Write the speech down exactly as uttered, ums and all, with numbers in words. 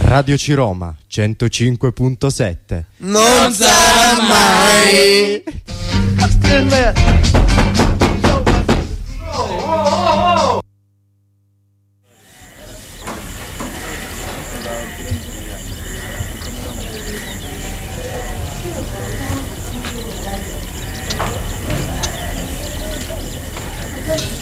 Radio Ciroma centocinque punto sette. Non sarà mai. Thank you.